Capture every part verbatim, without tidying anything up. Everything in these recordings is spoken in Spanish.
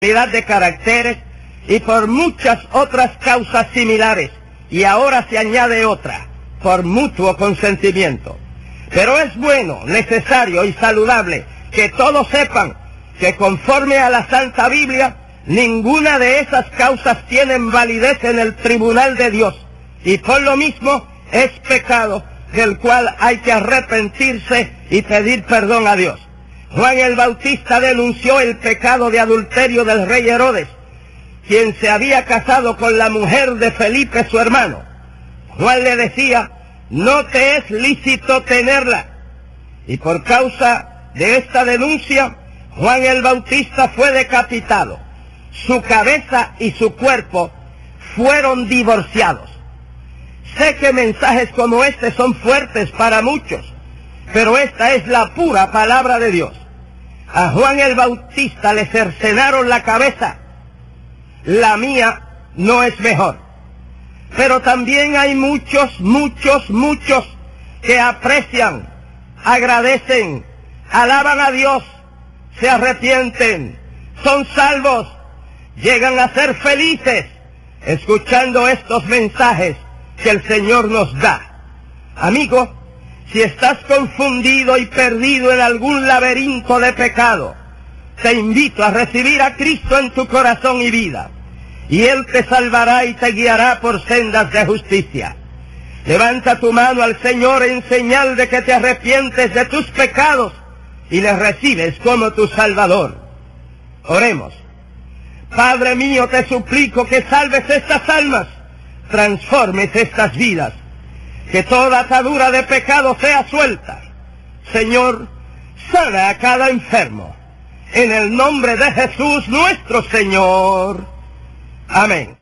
de caracteres y por muchas otras causas similares, y ahora se añade otra, por mutuo consentimiento. Pero es bueno, necesario y saludable que todos sepan que conforme a la Santa Biblia, ninguna de esas causas tienen validez en el tribunal de Dios, y por lo mismo es pecado del cual hay que arrepentirse y pedir perdón a Dios. Juan el Bautista denunció el pecado de adulterio del rey Herodes, quien se había casado con la mujer de Felipe, su hermano. Juan le decía, no te es lícito tenerla. Y por causa de esta denuncia, Juan el Bautista fue decapitado. Su cabeza y su cuerpo fueron divorciados. Sé que mensajes como este son fuertes para muchos, pero esta es la pura palabra de Dios. A Juan el Bautista le cercenaron la cabeza. La mía no es mejor. Pero también hay muchos, muchos, muchos que aprecian, agradecen, alaban a Dios, se arrepienten, son salvos, llegan a ser felices escuchando estos mensajes que el Señor nos da. Amigo, si estás confundido y perdido en algún laberinto de pecado, te invito a recibir a Cristo en tu corazón y vida, y Él te salvará y te guiará por sendas de justicia. Levanta tu mano al Señor en señal de que te arrepientes de tus pecados y le recibes como tu Salvador. Oremos. Padre mío, te suplico que salves estas almas, transformes estas vidas, que toda atadura de pecado sea suelta. Señor, sana a cada enfermo, en el nombre de Jesús nuestro Señor. Amén.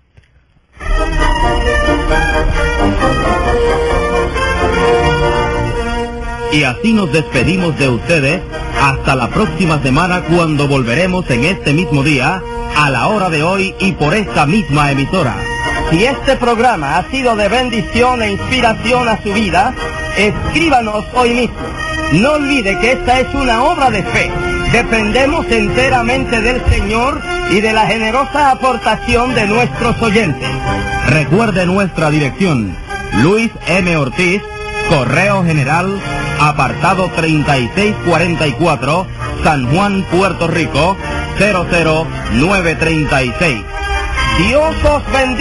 Y así nos despedimos de ustedes hasta la próxima semana, cuando volveremos en este mismo día, a la hora de hoy y por esta misma emisora. Si este programa ha sido de bendición e inspiración a su vida, escríbanos hoy mismo. No olvide que esta es una obra de fe. Dependemos enteramente del Señor y de la generosa aportación de nuestros oyentes. Recuerde nuestra dirección: Luis M. Ortiz, Correo General, apartado treinta y seis cuarenta y cuatro, San Juan, Puerto Rico, cero cero nueve treinta y seis. Dios os bendiga.